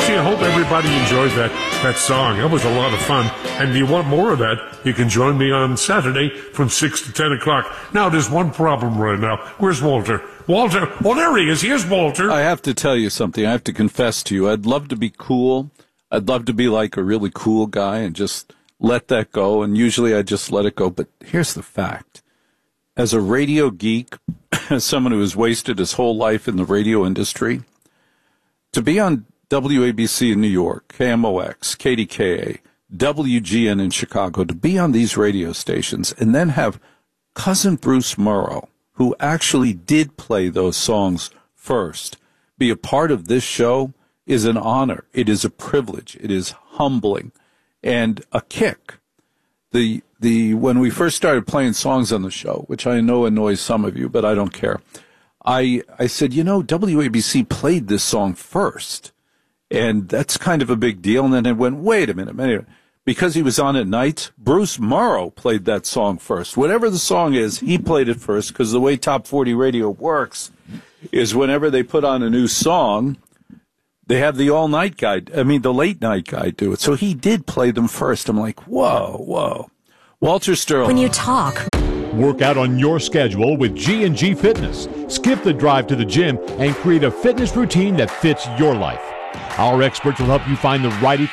Gee, I hope everybody enjoyed that song. That was a lot of fun. And if you want more of that, you can join me on Saturday from 6 to 10 o'clock. Now, there's one problem right now. Where's Walter? Walter? Oh, there he is. Here's Walter. I have to tell you something. I have to confess to you. I'd love to be cool. I'd love to be like a really cool guy and just let that go. And usually I just let it go. But here's the fact. As a radio geek, as someone who has wasted his whole life in the radio industry, to be on WABC in New York, KMOX, KDKA, WGN in Chicago, to be on these radio stations and then have cousin Bruce Murrow, who actually did play those songs first, be a part of this show is an honor. It is a privilege. It is humbling and a kick. When we first started playing songs on the show, which I know annoys some of you, but I don't care, I said, WABC played this song first. And that's kind of a big deal. And then it went, wait a minute. Because he was on at night, Bruce Murrow played that song first. Whatever the song is, he played it first, because the way Top 40 radio works is whenever they put on a new song, they have the the late night guy do it. So he did play them first. I'm like, whoa. Walter Sterling. When you talk. Work out on your schedule with G&G Fitness. Skip the drive to the gym and create a fitness routine that fits your life. Our experts will help you find the right